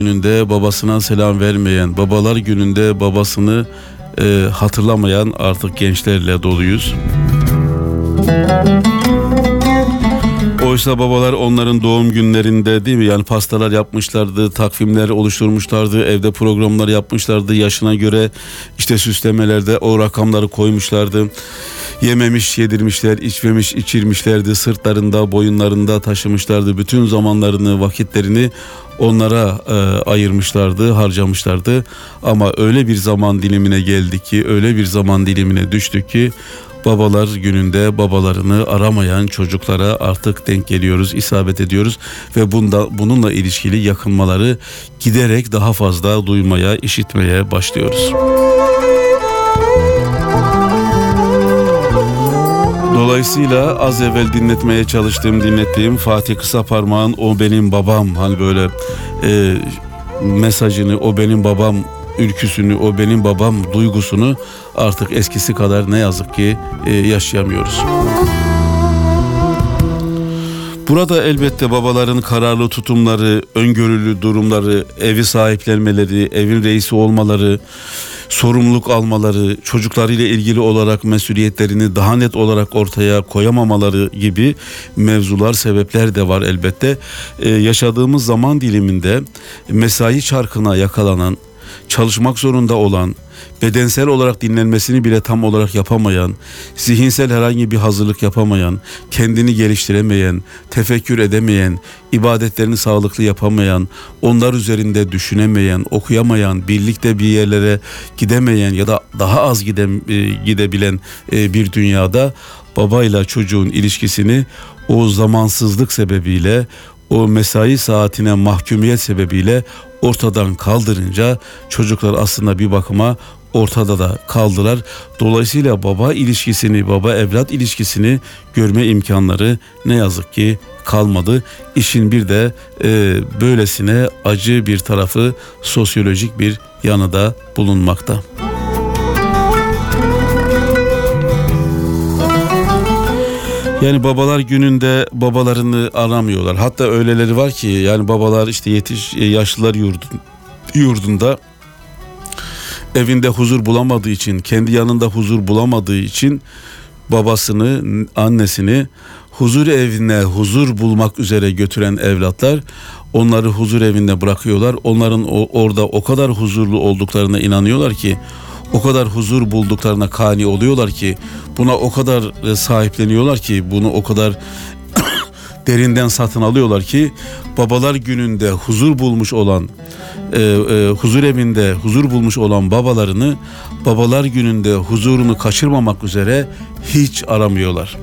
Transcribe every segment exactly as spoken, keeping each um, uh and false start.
Gününde babasına selam vermeyen, babalar gününde babasını e, hatırlamayan artık gençlerle doluyuz. Oysa babalar onların doğum günlerinde, değil mi? Yani pastalar yapmışlardı, takvimler oluşturmuşlardı, evde programlar yapmışlardı, yaşına göre işte süslemelerde o rakamları koymuşlardı. Yememiş yedirmişler, içmemiş içirmişlerdi, sırtlarında, boyunlarında taşımışlardı. Bütün zamanlarını, vakitlerini onlara e, ayırmışlardı, harcamışlardı. Ama öyle bir zaman dilimine geldik ki, öyle bir zaman dilimine düştük ki babalar gününde babalarını aramayan çocuklara artık denk geliyoruz, isabet ediyoruz ve bunda, bununla ilişkili yakınmaları giderek daha fazla duymaya, işitmeye başlıyoruz. Dolayısıyla az evvel dinletmeye çalıştığım, dinlettiğim Fatih Kısaparmak'ın "O benim babam" hani böyle e, mesajını, o benim babam ülküsünü, o benim babam duygusunu artık eskisi kadar ne yazık ki e, yaşayamıyoruz. Burada elbette babaların kararlı tutumları, öngörülü durumları, evi sahiplenmeleri, evin reisi olmaları, sorumluluk almaları, çocuklarıyla ilgili olarak mesuliyetlerini daha net olarak ortaya koyamamaları gibi mevzular, sebepler de var elbette. Ee, yaşadığımız zaman diliminde mesai çarkına yakalanan, çalışmak zorunda olan, bedensel olarak dinlenmesini bile tam olarak yapamayan, zihinsel herhangi bir hazırlık yapamayan, kendini geliştiremeyen, tefekkür edemeyen, ibadetlerini sağlıklı yapamayan, onlar üzerinde düşünemeyen, okuyamayan, birlikte bir yerlere gidemeyen ya da daha az gide, gidebilen bir dünyada babayla çocuğun ilişkisini o zamansızlık sebebiyle, o mesai saatine mahkumiyet sebebiyle ortadan kaldırınca çocuklar aslında bir bakıma ortada da kaldılar. Dolayısıyla baba ilişkisini, baba evlat ilişkisini görme imkanları ne yazık ki kalmadı. İşin bir de e, böylesine acı bir tarafı, sosyolojik bir yanı da bulunmakta. Yani babalar gününde babalarını aramıyorlar. Hatta öyleleri var ki yani babalar işte yetiş yaşlılar yurdun, yurdunda evinde huzur bulamadığı için, kendi yanında huzur bulamadığı için babasını, annesini huzur evine huzur bulmak üzere götüren evlatlar onları huzur evinde bırakıyorlar. Onların o, orada o kadar huzurlu olduklarına inanıyorlar ki, o kadar huzur bulduklarına kani oluyorlar ki, buna o kadar sahipleniyorlar ki, bunu o kadar derinden satın alıyorlar ki babalar gününde huzur bulmuş olan, e, e, huzur evinde huzur bulmuş olan babalarını babalar gününde huzurunu kaçırmamak üzere hiç aramıyorlar.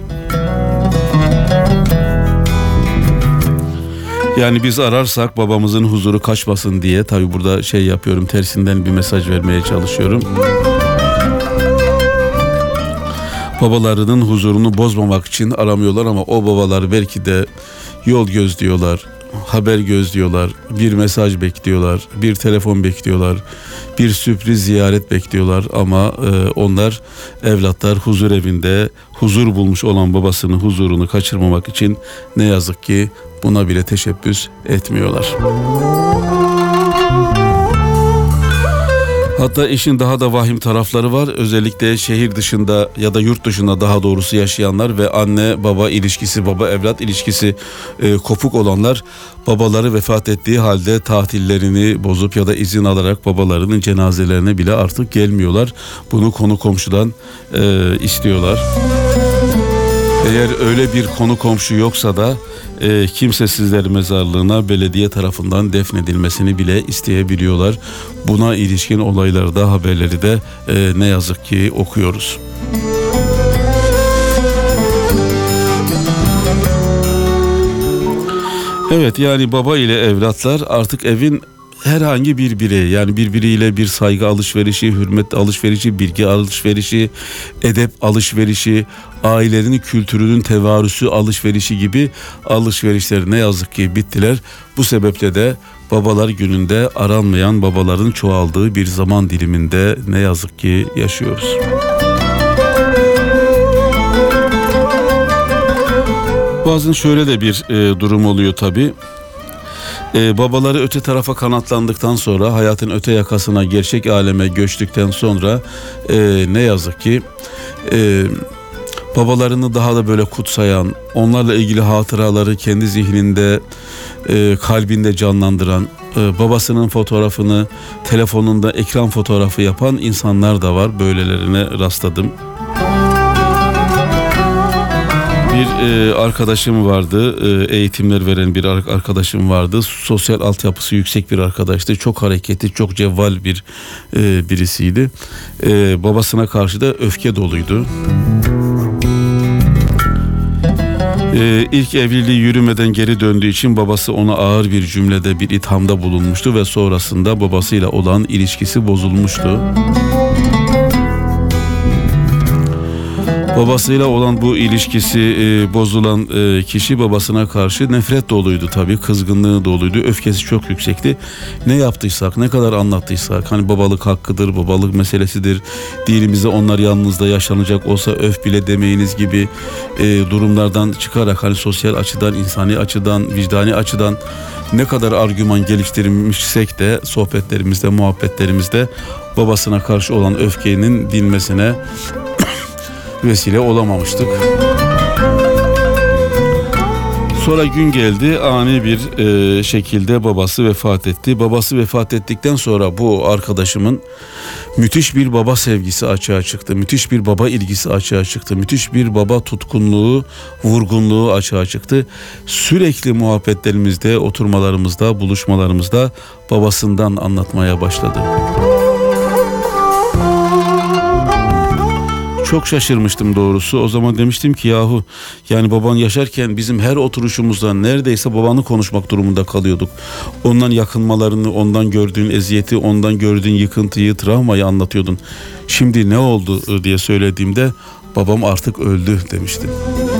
Yani biz ararsak babamızın huzuru kaçmasın diye, tabii burada şey yapıyorum, tersinden bir mesaj vermeye çalışıyorum. Babalarının huzurunu bozmamak için aramıyorlar ama o babalar belki de yol gözlüyorlar, haber gözlüyorlar, bir mesaj bekliyorlar, bir telefon bekliyorlar, bir sürpriz ziyaret bekliyorlar ama e, onlar evlatlar huzur evinde huzur bulmuş olan babasının huzurunu kaçırmamak için ne yazık ki buna bile teşebbüs etmiyorlar. Hatta işin daha da vahim tarafları var. Özellikle şehir dışında ya da yurt dışında daha doğrusu yaşayanlar ve anne baba ilişkisi, baba evlat ilişkisi e, kopuk olanlar babaları vefat ettiği halde tatillerini bozup ya da izin alarak babalarının cenazelerine bile artık gelmiyorlar. Bunu konu komşudan e, istiyorlar. Eğer öyle bir konu komşu yoksa da e, kimsesizler mezarlığına belediye tarafından defnedilmesini bile isteyebiliyorlar. Buna ilişkin olaylarda, haberleri de e, ne yazık ki okuyoruz. Evet, yani baba ile evlatlar artık evin herhangi bir bireyi, yani birbiriyle bir saygı alışverişi, hürmet alışverişi, bilgi alışverişi, edep alışverişi, ailenin kültürünün tevarüsü alışverişi gibi alışverişler ne yazık ki bittiler. Bu sebeple de babalar gününde aranmayan babaların çoğaldığı bir zaman diliminde ne yazık ki yaşıyoruz. Bazen şöyle de bir e, durum oluyor tabii. Ee, babaları öte tarafa kanatlandıktan sonra, hayatın öte yakasına, gerçek aleme göçtükten sonra e, ne yazık ki e, babalarını daha da böyle kutsayan, onlarla ilgili hatıraları kendi zihninde, e, kalbinde canlandıran, e, babasının fotoğrafını telefonunda ekran fotoğrafı yapan insanlar da var. Böylelerine rastladım. Bir e, arkadaşım vardı, e, eğitimler veren bir arkadaşım vardı. Sosyal altyapısı yüksek bir arkadaştı. Çok hareketli, çok cevval bir e, birisiydi. E, babasına karşı da öfke doluydu. Ee, ilk evliliği yürümeden geri döndüğü için babası ona ağır bir cümlede bir ithamda bulunmuştu ve sonrasında babasıyla olan ilişkisi bozulmuştu. Babasıyla olan bu ilişkisi e, bozulan e, kişi babasına karşı nefret doluydu tabii, kızgınlığı doluydu, öfkesi çok yüksekti. Ne yaptıysak, ne kadar anlattıysak, hani babalık hakkıdır, babalık meselesidir, dinimizde onlar yanınızda yaşanacak olsa öf bile demeyiniz gibi e, durumlardan çıkarak, hani sosyal açıdan, insani açıdan, vicdani açıdan ne kadar argüman geliştirmişsek de sohbetlerimizde, muhabbetlerimizde babasına karşı olan öfkenin dinmesine vesile olamamıştık. Sonra gün geldi, ani bir e, şekilde babası vefat etti. Babası vefat ettikten sonra bu arkadaşımın müthiş bir baba sevgisi açığa çıktı. Müthiş bir baba ilgisi açığa çıktı. Müthiş bir baba tutkunluğu, vurgunluğu açığa çıktı. Sürekli muhabbetlerimizde, oturmalarımızda, buluşmalarımızda babasından anlatmaya başladı. Çok şaşırmıştım doğrusu. O zaman demiştim ki yahu, yani baban yaşarken bizim her oturuşumuzda neredeyse babanı konuşmak durumunda kalıyorduk. Ondan yakınmalarını, ondan gördüğün eziyeti, ondan gördüğün yıkıntıyı, travmayı anlatıyordun. Şimdi ne oldu diye söylediğimde babam artık öldü demişti.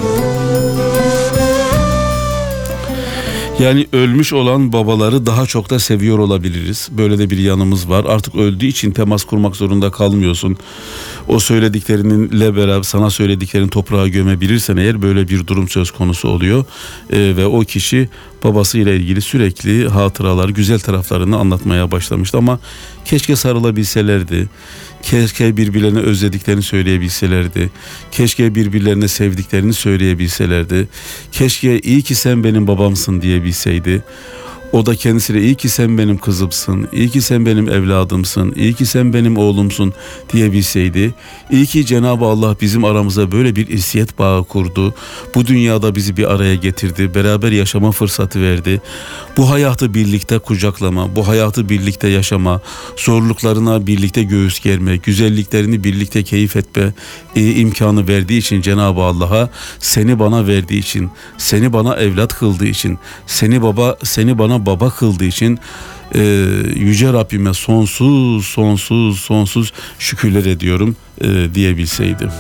Yani ölmüş olan babaları daha çok da seviyor olabiliriz. Böyle de bir yanımız var. Artık öldüğü için temas kurmak zorunda kalmıyorsun. O söylediklerinle beraber sana söylediklerini toprağa gömebilirsen eğer, böyle bir durum söz konusu oluyor. Ee, ve o kişi babasıyla ilgili sürekli hatıralar, güzel taraflarını anlatmaya başlamıştı. Ama keşke sarılabilselerdi. Keşke birbirlerine özlediklerini söyleyebilselerdi. Keşke birbirlerine sevdiklerini söyleyebilselerdi. Keşke iyi ki sen benim babamsın diyebilseydi. O da kendisine iyi ki sen benim kızımsın, iyi ki sen benim evladımsın, iyi ki sen benim oğlumsun diyebilseydi. İyi ki Cenab-ı Allah bizim aramıza böyle bir irsiyet bağı kurdu. Bu dünyada bizi bir araya getirdi, beraber yaşama fırsatı verdi. Bu hayatı birlikte kucaklama, bu hayatı birlikte yaşama, zorluklarına birlikte göğüs germe, güzelliklerini birlikte keyif etme e, imkanı verdiği için Cenab-ı Allah'a, seni bana verdiği için, seni bana evlat kıldığı için, seni baba, seni bana baba kıldığı için e, Yüce Rabbime sonsuz sonsuz sonsuz şükürler ediyorum e, diyebilseydim.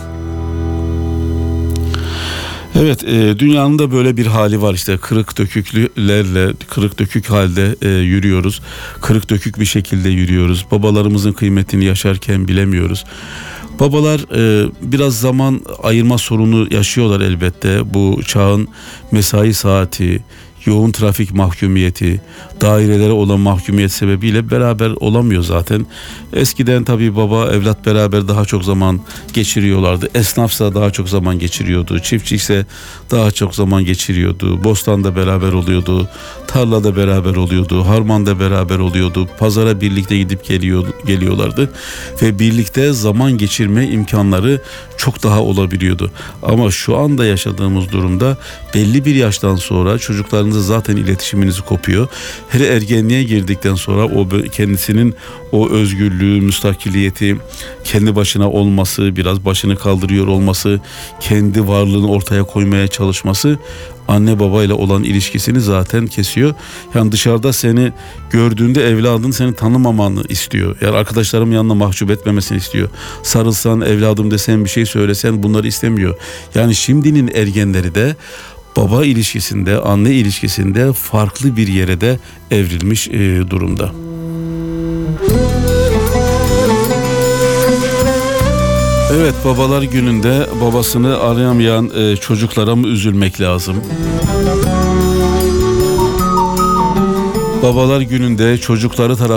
Evet, e, dünyanın da böyle bir hali var işte, kırık döküklerle, kırık dökük halde e, yürüyoruz. Kırık dökük bir şekilde yürüyoruz. Babalarımızın kıymetini yaşarken bilemiyoruz. Babalar e, biraz zaman ayırma sorunu yaşıyorlar elbette. Bu çağın mesai saati, yoğun trafik mahkumiyeti, dairelere olan mahkumiyet sebebiyle beraber olamıyor zaten. Eskiden tabii baba evlat beraber daha çok zaman geçiriyorlardı. Esnafsa daha çok zaman geçiriyordu. Çiftçiyse daha çok zaman geçiriyordu. Bostanda beraber oluyordu. Tarlada beraber oluyordu. Harmanda beraber oluyordu. Pazara birlikte gidip geliyor, geliyorlardı. Ve birlikte zaman geçirme imkanları çok daha olabiliyordu. Ama şu anda yaşadığımız durumda belli bir yaştan sonra çocuklarınızla zaten iletişiminiz kopuyor. Hele ergenliğe girdikten sonra o kendisinin o özgürlüğü, müstakiliyeti, kendi başına olması, biraz başını kaldırıyor olması, kendi varlığını ortaya koymaya çalışması anne babayla olan ilişkisini zaten kesiyor. Yani dışarıda seni gördüğünde evladın seni tanımamanı istiyor. Yani arkadaşlarım yanına mahcup etmemesini istiyor. Sarılsan, evladım desen, bir şey söylesen, bunları istemiyor. Yani şimdinin ergenleri de baba ilişkisinde, anne ilişkisinde farklı bir yere de evrilmiş e, durumda. Evet, babalar gününde babasını arayamayan e, çocuklara mı üzülmek lazım? Babalar gününde çocukları tarafından